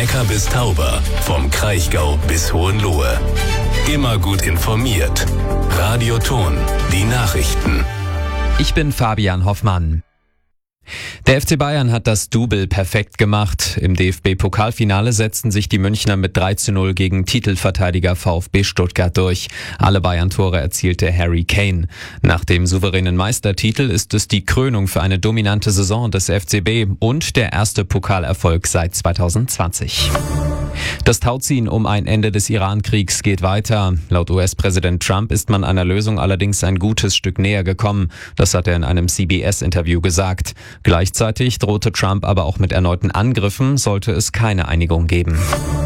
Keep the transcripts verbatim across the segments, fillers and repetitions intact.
Neckar bis Tauber, vom Kraichgau bis Hohenlohe. Immer gut informiert. Radio Thon, die Nachrichten. Ich bin Fabian Hoffmann. Der F C Bayern hat das Double perfekt gemacht. Im D F B-Pokalfinale setzten sich die Münchner mit drei zu null gegen Titelverteidiger VfB Stuttgart durch. Alle Bayern-Tore erzielte Harry Kane. Nach dem souveränen Meistertitel ist es die Krönung für eine dominante Saison des F C B und der erste Pokalerfolg seit zweitausendzwanzig. Das Tauziehen um ein Ende des Iran-Kriegs geht weiter. Laut U S-Präsident Trump ist man einer Lösung allerdings ein gutes Stück näher gekommen. Das hat er in einem C B S-Interview gesagt. Gleichzeitig drohte Trump aber auch mit erneuten Angriffen, sollte es keine Einigung geben.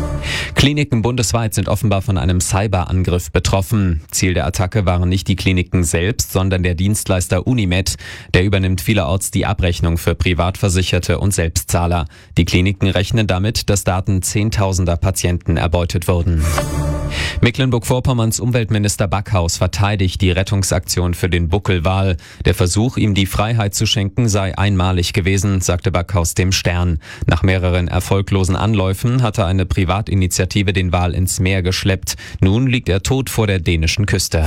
Kliniken bundesweit sind offenbar von einem Cyberangriff betroffen. Ziel der Attacke waren nicht die Kliniken selbst, sondern der Dienstleister Unimed. Der übernimmt vielerorts die Abrechnung für Privatversicherte und Selbstzahler. Die Kliniken rechnen damit, dass Daten zehntausender Patienten erbeutet wurden. Mecklenburg-Vorpommerns Umweltminister Backhaus verteidigt die Rettungsaktion für den Buckelwal. Der Versuch, ihm die Freiheit zu schenken, sei einmalig gewesen, sagte Backhaus dem Stern. Nach mehreren erfolglosen Anläufen hatte eine Privatinitiative den Wal ins Meer geschleppt. Nun liegt er tot vor der dänischen Küste.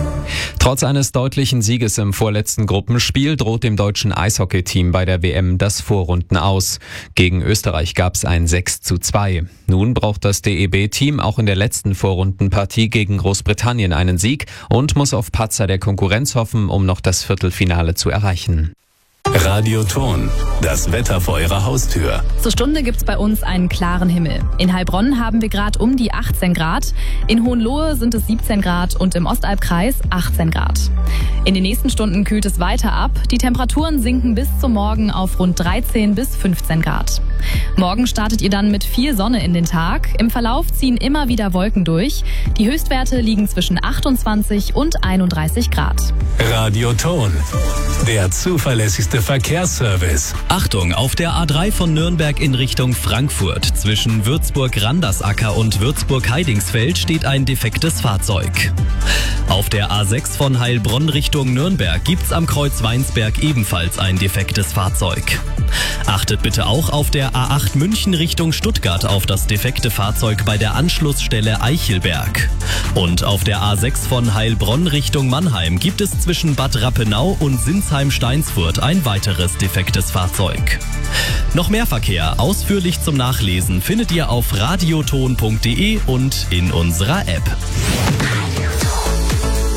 Trotz eines deutlichen Sieges im vorletzten Gruppenspiel droht dem deutschen Eishockeyteam bei der W M das Vorrunden aus. Gegen Österreich gab es ein sechs zu zwei. Nun braucht das D E B-Team auch in der letzten Vorrundenpartie gegen Großbritannien einen Sieg und muss auf Patzer der Konkurrenz hoffen, um noch das Viertelfinale zu erreichen. Radio Thon, das Wetter vor Ihrer Haustür. Zur Stunde gibt's bei uns einen klaren Himmel. In Heilbronn haben wir gerade um die achtzehn Grad, in Hohenlohe sind es siebzehn Grad und im Ostalbkreis achtzehn Grad. In den nächsten Stunden kühlt es weiter ab. Die Temperaturen sinken bis zum Morgen auf rund dreizehn bis fünfzehn Grad. Morgen startet ihr dann mit viel Sonne in den Tag. Im Verlauf ziehen immer wieder Wolken durch. Die Höchstwerte liegen zwischen achtundzwanzig und einunddreißig Grad. Radio Thon, der zuverlässigste Verkehrsservice. Achtung, auf der A drei von Nürnberg in Richtung Frankfurt. Zwischen Würzburg-Randersacker und Würzburg-Heidingsfeld steht ein defektes Fahrzeug. Auf der A sechs von Heilbronn Richtung Nürnberg gibt's am Kreuz Weinsberg ebenfalls ein defektes Fahrzeug. Achtet bitte auch auf der A acht München Richtung Stuttgart auf das defekte Fahrzeug bei der Anschlussstelle Eichelberg. Und auf der A sechs von Heilbronn Richtung Mannheim gibt es zwischen Bad Rappenau und Sinsheim-Steinsfurt ein weiteres defektes Fahrzeug. Noch mehr Verkehr ausführlich zum Nachlesen findet ihr auf radioton punkt de und in unserer App.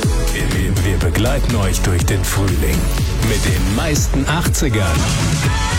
Wir begleiten euch durch den Frühling mit den meisten achtzigern.